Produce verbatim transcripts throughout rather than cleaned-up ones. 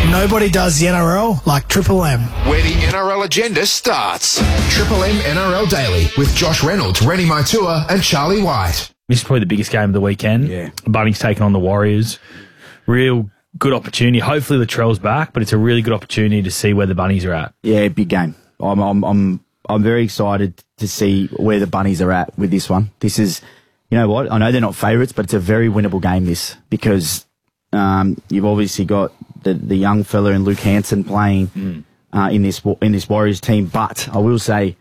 Nobody does the N R L like Triple M. Where the N R L agenda starts. Triple M N R L Daily with Josh Reynolds, Rennie Maitua and Charlie White. This is probably the biggest game of the weekend. Yeah. Bunnies taking on the Warriors. Real good opportunity. Hopefully Latrell's back, but it's a really good opportunity to see where the Bunnies are at. Yeah, big game. I'm I'm I'm I'm very excited to see where the Bunnies are at with this one. This is, you know what? I know they're not favourites, but it's a very winnable game. This because um, you've obviously got the the young fella and Luke Hanson playing mm. uh, in this in this Warriors team. But I will say,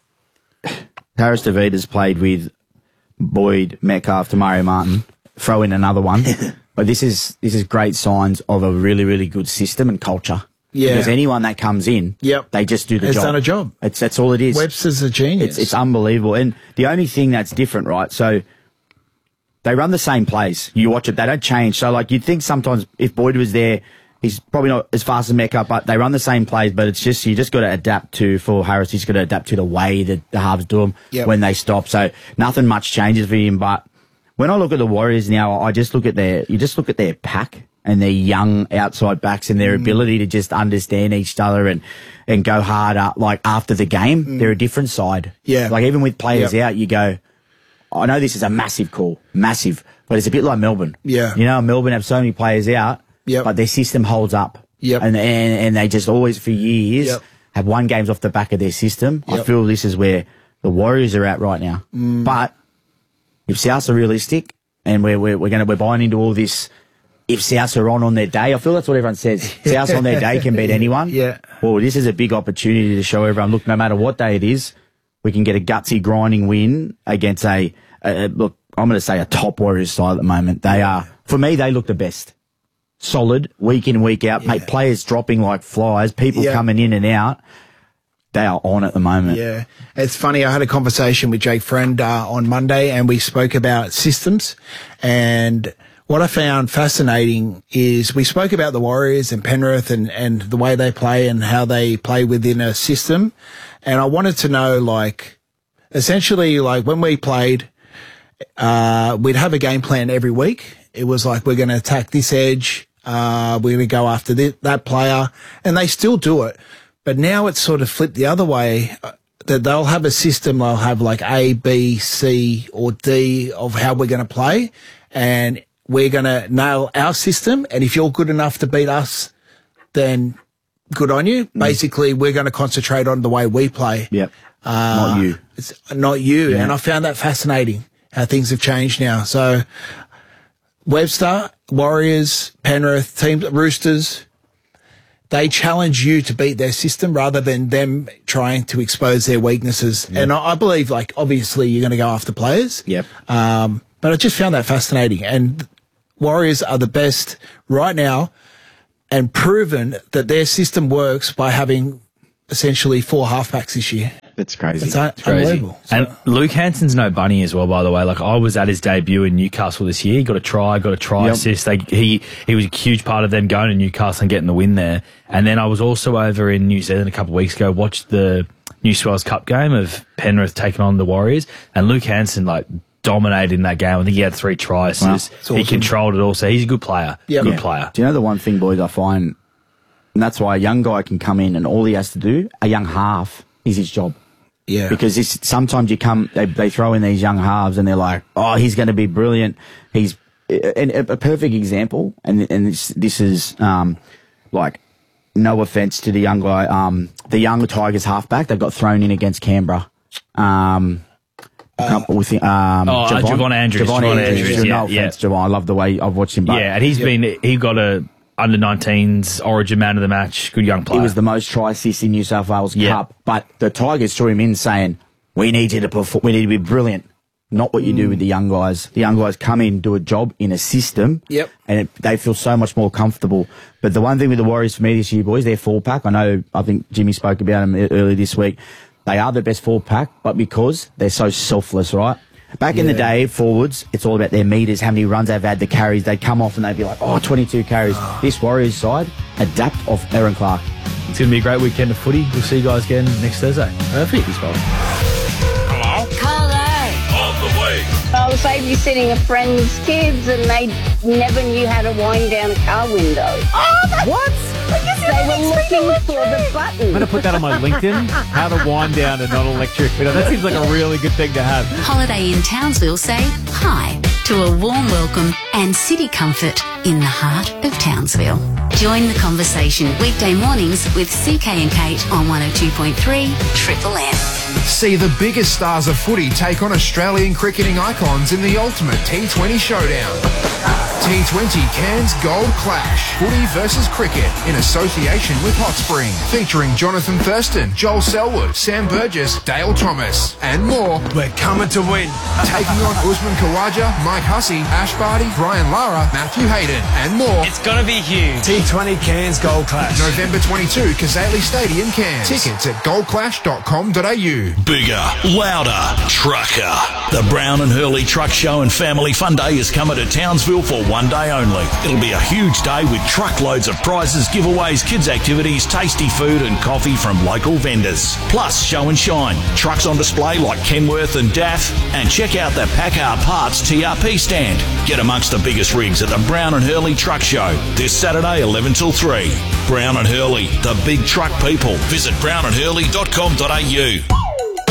Harris Davida's played with Boyd, Metcalf, Demario Martin. Throw in another one, but this is this is great signs of a really really good system and culture. Yeah. Because anyone that comes in, yep. they just do the it's job. It's done a job. It's, that's all it is. Webster's a genius. It's, it's unbelievable. And the only thing that's different, right, so they run the same plays. You watch it, they don't change. So, like, you'd think sometimes if Boyd was there, he's probably not as fast as Metcalf, but they run the same plays, but it's just, you just got to adapt to, for Harris, he's got to adapt to the way that the halves do them yep. when they stop. So, nothing much changes for him, but when I look at the Warriors now, I just look at their, you just look at their pack and their young outside backs and their mm. ability to just understand each other and, and go harder, like, after the game. Mm. They're a different side. Yeah. Like, even with players yep. out, you go, I know this is a massive call, massive, but it's a bit like Melbourne. Yeah. You know, Melbourne have so many players out, yep. but their system holds up. Yep. And, and, and they just always, for years, yep. have won games off the back of their system. Yep. I feel this is where the Warriors are at right now. Mm. But if Souths are realistic and we're, we're, we're going to, we're buying into all this, if Souths are on on their day, I feel that's what everyone says. Souths on their day can beat anyone. Yeah. Well, this is a big opportunity to show everyone, look, no matter what day it is, we can get a gutsy, grinding win against a, a look, I'm going to say a top Warriors side at the moment. They are, for me, they look the best. Solid, week in, week out, yeah. mate, players dropping like flies, people yeah. coming in and out. They are on at the moment. Yeah. It's funny, I had a conversation with Jake Friend uh, on Monday and we spoke about systems, and what I found fascinating is we spoke about the Warriors and Penrith and, and the way they play and how they play within a system. And I wanted to know, like, essentially, like, when we played, uh, we'd have a game plan every week. It was like, we're going to attack this edge. Uh, we're going to go after this, that player. And they still do it. But now it's sort of flipped the other way, that they'll have a system. They'll have like A, B, C or D of how we're going to play. And we're going to nail our system, and if you're good enough to beat us, then good on you. Mm. Basically, we're going to concentrate on the way we play. Yep. Uh, not you. It's not you. Yeah. And I found that fascinating, how things have changed now. So, Webster, Warriors, Penrith, teams, Roosters, they challenge you to beat their system rather than them trying to expose their weaknesses. Yep. And I, I believe, like, obviously you're going to go after players. Yep. Um, but I just found that fascinating. And Warriors are the best right now and proven that their system works by having essentially four halfbacks this year. That's crazy. It's, un- it's crazy. Unbelievable. So. And Luke Hanson's no bunny as well, by the way. Like, I was at his debut in Newcastle this year. He got a try, got a try yep. assist. They, he, he was a huge part of them going to Newcastle and getting the win there. And then I was also over in New Zealand a couple of weeks ago, watched the New Swells Cup game of Penrith taking on the Warriors. And Luke Hanson, like, dominated in that game. I think he had three tries. Wow. Awesome. He controlled it all. So he's a good player. Yep. Good Yeah. player. Do you know the one thing, boys, I find, and that's why a young guy can come in and all he has to do, a young half, is his job. Yeah. Because this, sometimes you come, they, they throw in these young halves and they're like, oh, he's going to be brilliant. He's and a, a perfect example. And, and this, this is, um, like, no offense to the young guy, um, the young Tigers halfback that got thrown in against Canberra. Um, Uh, with the, um, oh, Javon, Javon Andrews. Javon Javon Andrews. Andrews, No yeah, offense, yeah. Javon. I love the way I've watched him. But yeah, and he's yep. been, he got a under nineteens Origin man of the match. Good young player. He was the most try assists in New South Wales Yeah. Cup. But the Tigers threw him in saying, we need you to perform, we need to be brilliant. Not what you do with the young guys. The young guys come in, do a job in a system. Yep. And it, they feel so much more comfortable. But the one thing with the Warriors for me this year, boys, their full pack. I know, I think Jimmy spoke about them earlier this week. They are the best full pack, but because they're so selfless, right? Back yeah. in the day, forwards, it's all about their meters, how many runs they've had, the carries. They'd come off and they'd be like, oh, twenty-two carries. Oh. This Warriors side, adapt off Aaron Clark. It's going to be a great weekend of footy. We'll see you guys again next Thursday. Perfect. Peace, bye. Hello? Hello. On the way. I was babysitting a friend's kids and they never knew how to wind down a car window. Oh, what? were looking for the button. I'm going to put that on my LinkedIn. How to wind down a non-electric. You know, that seems like a really good thing to have. Holiday in Townsville say hi to a warm welcome and city comfort in the heart of Townsville. Join the conversation weekday mornings with C K and Kate on one oh two point three Triple M. See the biggest stars of footy take on Australian cricketing icons in the ultimate T twenty showdown. T twenty Cairns Gold Clash. Footy versus cricket in association with Hot Spring. Featuring Jonathan Thurston, Joel Selwood, Sam Burgess, Dale Thomas, and more. We're coming to win. Taking on Usman Khawaja, Mike Hussey, Ash Barty, Brian Lara, Matthew Hayden, and more. It's gonna be huge. T twenty Cairns Gold Clash. November twenty-second, Kazali Stadium, Cairns. Tickets at gold clash dot com dot a u. Bigger, louder, trucker. The Brown and Hurley Truck Show and Family Fun Day is coming to Townsville for one day only. It'll be a huge day with truckloads of prizes, giveaways, kids' activities, tasty food and coffee from local vendors. Plus, show and shine, trucks on display like Kenworth and D A F, and check out the Packard Parts T R P stand. Get amongst the biggest rigs at the Brown and Hurley Truck Show this Saturday eleven till three. Brown and Hurley, the big truck people. Visit brown and hurley dot com dot a u.